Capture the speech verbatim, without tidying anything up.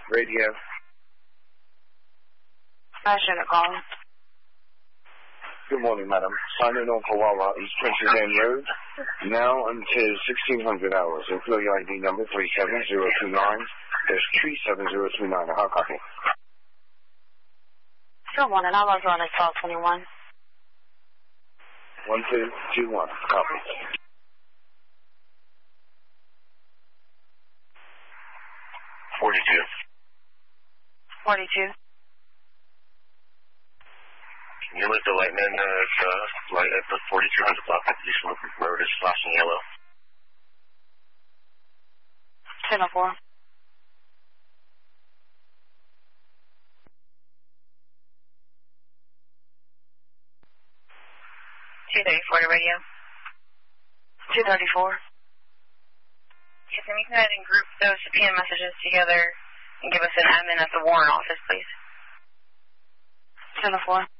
Radio. Fashion calling. Good morning, madam. Signing on for Wawa, East Princess Anne Road, now until sixteen hundred hours. Employee I D number three seven zero two nine. There's three seven zero two nine. How copy? Good morning. I was on at twelve twenty-one. one two two one. Copy. forty-two. forty-two. Can you let the light man know if uh, light at the forty-two hundred block at East Wilford Road is flashing yellow? ten oh four. two thirty-four to radio. two thirty-four. Yes, and you can go ahead and group those P M messages together and give us an admin at the Warren office, please. ten oh four.